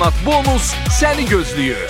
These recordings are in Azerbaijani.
Bonus səni gözləyir.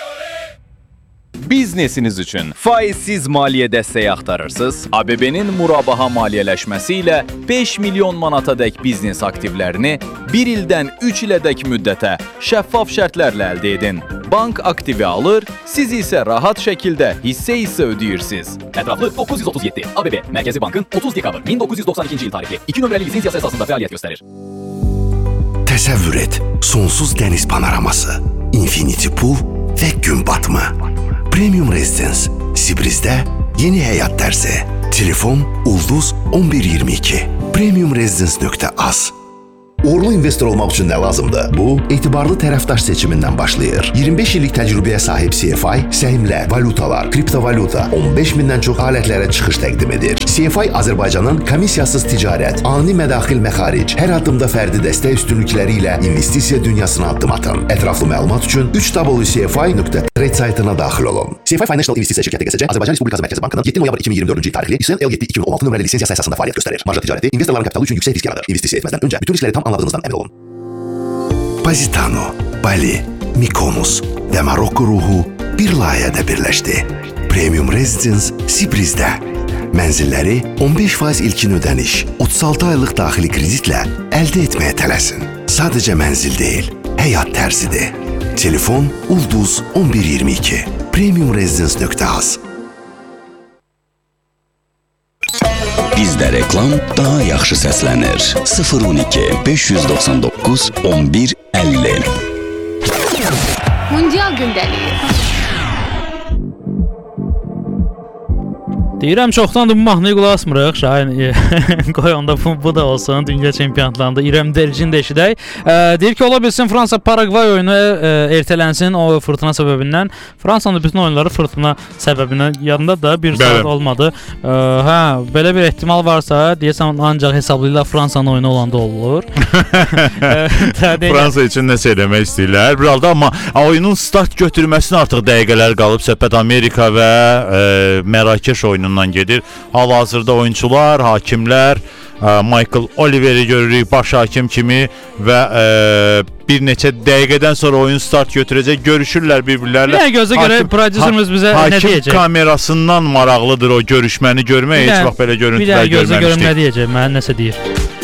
Biznesiniz üçün faizsiz maliyyə dəstəyi axtarırsınız? ABB-nin murabaha maliyyələşməsi ilə 5 milyon manatadək biznes aktivlərini 1 ildən 3 ilədək müddətə şəffaf şərtlərlə əldə edin. Bank aktivi alır, siz isə rahat şəkildə hissə ödəyirsiniz. Ətraflı 937 ABB Mərkəzi Bankın 30 dekabr 1992-ci il tarixli 2 nömrəli lisensiyası əsasında fəaliyyət göstərir. Təsəvvür et, sonsuz dəniz panoraması, infinity pool və gün batımı. Premium Residence, Sibrizdə yeni həyat dərsi. Telefon Ulduz 1122. premiumresidence.az. Uğurlu investor olmaq üçün nə lazımdır? Bu, etibarlı tərəfdaş seçimindən başlayır. 25 illik təcrübəyə sahib CFI, səhmlər, valutalar, kriptovalyuta, 15 mindən çox alətlərə çıxış təqdim edir. CFI Azərbaycanın komissiyasız ticarət, ani mədaxil məxaric, hər addımda fərdi dəstək üstünlükləri ilə investisiya dünyasına addım atın. Ətraflı məlumat üçün www.cfi.trade saytına daxil olun. CFI Financial İnvestisiya şirkəti QSC Azərbaycan Respublikası Mərkəzi Bankının 7 noyabr 2024-cü il tarixli İSN L7-2016 nömrəli lisensiyası əsasında fəaliyyət göstərir. Marja ticarəti investorların kapitalı üçün yüksək risk yaradır. İnvestisiya etməzdən öncə bütün riskləri tam anladığınızdan əmin olun. Positano, Bali, Mykonos və Marokko ruhu bir layihədə birləşdi. Premium Residence Sibrizdə. Mənzilləri 15% ilkin ödəniş, 36 aylıq daxili kreditlə əldə etməyə tələsin. Sadəcə mənzil deyil, həyat tərzidir. Telefon Ulduz 1122. premiumresidence.az. Bizdə reklam daha yaxşı səslənir. 012 599 11 50. Mundial gündəliyi. Deyirəm, çoxdandır bu mahnıya qulaq asmırıq. Şahin qoy onda bu da olsun. Dünya çempionatlarında İrem Dericini də eşidək. Deyir ki, ola bilsin Fransa-Paragvay oyunu ertələnsin o fırtına səbəbindən. Fransanın bütün oyunları fırtına səbəbindən yadında da bir saat olmadı. Belə bir ehtimal varsa, deyəsən ancaq hesablayırlar Fransanın oyunu olanda olur. Fransa üçün nəsə eləmək istəyirlər. Bir halda amma oyunun start götürməsinə artıq dəqiqələr qalıb. Söhbət Amerika və Mərakeş oyunu gedir. Hal-hazırda oyunçular, hakimlər, Michael Oliveri görürük baş hakim kimi və bir neçə dəqiqədən sonra oyun start götürəcək, görüşürlər bir-birlərlə. Bir gözə görə prodüserimiz bizə nə deyəcək? Hakim kamerasından maraqlıdır o görüşməni görmək. Heç vaxt belə görüntülər görməmişdik. Bir gözə görə nə deyəcək? Mənə nəsə deyir.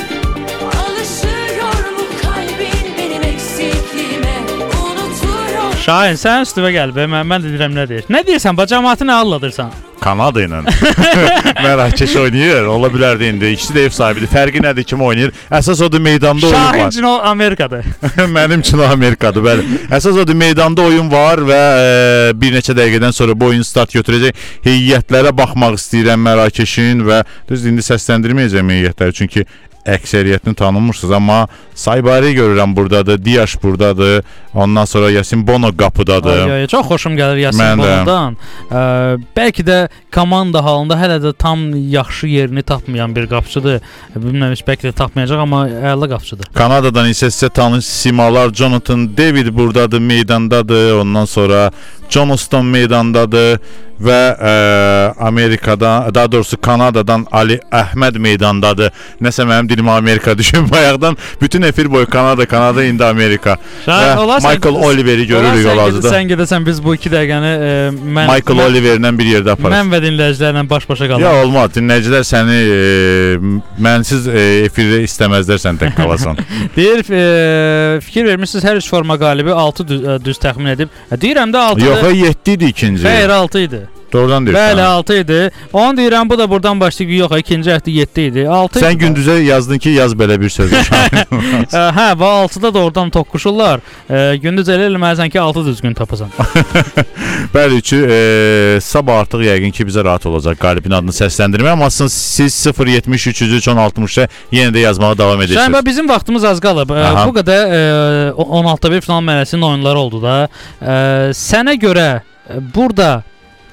Şahin, sən üstüvə gəl be, mən də deyirəm nə deyir. Nə deyirsən, cəmaatı nə alladırsan? Kanada ilə Mərakeş oynayır, ola bilərdi indi. İkisi də ev sahibidir. Fərqi nədir, kim oynayır? Əsas odur meydanda oyun var. Şahin üçün o Amerikadır. Mənim üçün o Amerikadır, bəli. Əsas odur meydanda oyun var və bir neçə dəqiqədən sonra bu oyun start götürəcək. Heyətlərə baxmaq istəyirəm Mərakeşin və düz indi səsləndirməyəcəm heyətləri, çünki əksəriyyətini tanımırsınız, amma Saybari görürəm buradadır, Diyaş buradadır, ondan sonra Yasin Bono qapıdadır. Çox xoşum gəlir Yasin Bonodan. Bəlkə də komanda halında hələ də tam yaxşı yerini tapmayan bir qapıçıdır. Bilmirəm, bəlkə də tapmayacaq, amma əla qapıçıdır. Kanadadan isə sizə tanış simalar Jonathan David buradadır, meydandadır, ondan sonra Johnston meydandadır və Amerikadan, daha doğrusu Kanadadan Ali Əhməd meydandadır. Nəsə mənim dilim Amerika düşün bayaqdan. Bütün efir boyu Kanada, indi Amerika. Michael Oliveri görürük hal-hazırda. Sən gedəsən, biz bu 2 dəqiqəni Michael Oliverlə bir yerdə aparırıq. Mən və dinləyicilərlə baş-başa qalırıq. Ya olmaz, dinləyicilər səni mənsiz efirdə istəməzlər, sən tək qalasan. Deyir, fikir vermişsiniz, hər 3 forma qalibi 6 düz təxmin edib. Deyirəm də 6 idi. Yox, 7 idi ikinci. Xeyr, 6 idi. Doğrudan deyirsən. Bəli, 6 idi. Onu deyirəm, bu da buradan başlayıb, yox, ikinci həftə 7 idi. 6 Sən gündüzə yazdın ki, yaz belə bir söz. Hə, və 6-da da oradan toqquşurlar. Gündüz elə eləməlisən ki, 6 düzgün tapasan. Bəli, sabah artıq yəqin ki, bizə rahat olacaq qalibin adını səsləndirmək. Amma siz 073-360-da yenə də yazmağa davam edirsiniz. Şəhəndə bizim vaxtımız az qalıb. Bu qədər 16-1 final mərhələsinin oyunları oldu da. Sənə görə burada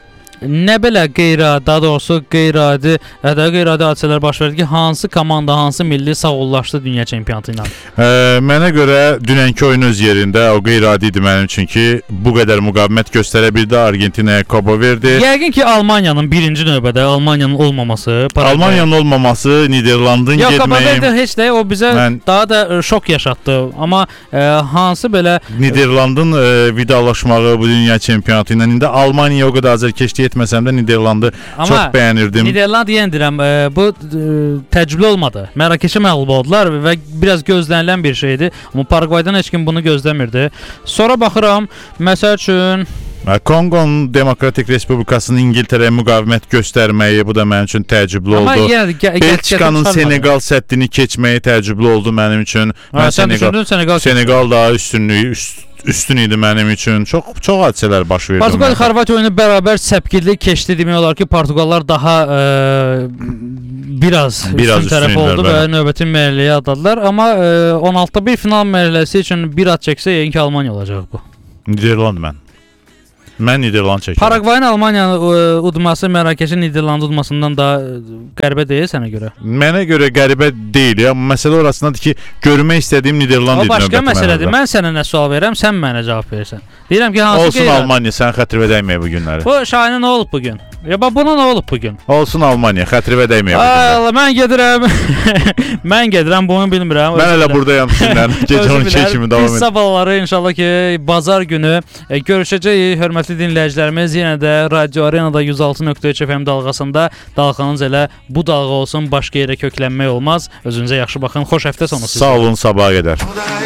nə belə daha doğrusu qeyri-adi hadisələr baş verdi ki, hansı komanda, hansı milli sağollaşdı dünya çempionatı ilə? Mənə görə dünənki oyun öz yerində o qeyri-adi idi mənim üçün ki, bu qədər müqavimət göstərə bildi, Argentinaya Copa verdi. Yəqin ki, Almaniyanın birinci növbədə Almaniyanın olmaması, Almaniyanın olmaması, Niderlandın getməyi. Copa verdi heç də o bizə daha da şok yaşatdı. Amma hansı belə Niderlandın vidalaşmağı bu dünya çempionatı ilə indi Almaniya o qədər azərkeşlik etməsəm də Niderlandı çox bəyənirdim. Niderland deyirəm, bu təcrübə olmadı. Mərakeşə məğlub oldular və biraz gözlənilən bir şeydi. Amma Paragvaydan heç kim bunu gözləmirdi. Sonra baxıram, məsəl üçün Konqonun Demokratik Respublikasının İngiltərəyə müqavimət göstərməyi, bu da mənim üçün təəccüblü oldu. Belçikanın Senegal səddini keçməyi təəccüblü oldu mənim üçün. Senegal daha üstün idi mənim üçün. Çox hadisələr baş verdi. Portuqaliya-Xorvatiya oyunu bərabər səpkirli keçdi demək olar ki, Portuqallar daha biraz üstün tərəf oldu və növbəti mərhələyə adladılar. Amma 16-1 final mərhələsi üçün bir ad çəksə, yəqin ki, Almaniya olacaq bu. Niderland Mən Niderland çəkirəm. Paragvayın Almaniyanın udması Mərakeşin Niderland udmasından daha qəribə deyil sənə görə? Mənə görə qəribə deyil. Amma məsələ orasındadır ki, görmək istədiyim Niderland idi. O başqa məsələdir. Mən sənə nə sual verirəm, sən mənə cavab verirsən. Deyirəm ki, hansı olsun Almaniya, sən xətrivə dəyməyək bu günləri. Bu Şahinə nə olub bu gün? Ya buna nə olub bu gün? Olsun Almaniya, xətrivə dəyməyək bu günləri. Allah, mən gedirəm, bunu bilmirəm. Mən elə buradayam düşünürəm. Gecə 12 kimi davam edir. Biz sabahları inşallah ki, bazar günü görüşəcəyik. Hörmətli dinləyicilərimiz, yenə də Radio Arenada 106.3 FM dalğasında dalğanız elə bu dalğa olsun, başqa yerə köklənmək olmaz. Özünüzə yaxşı baxın. Xoş həftə sonu sizə. Sağ olun, sabaha qədər.